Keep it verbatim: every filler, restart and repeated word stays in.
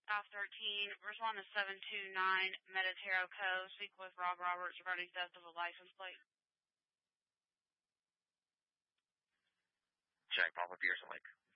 F thirteen, respond to seven two nine Mediterranean Cove. Speak with Rob Roberts regarding theft of a license plate. Jack Papa Pearson Lake.